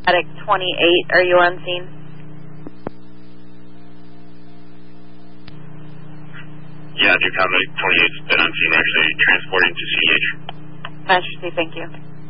Attic 28, are you on scene? Yeah, Duke Attic 28's been on scene, actually transporting to CH. Majesty, thank you.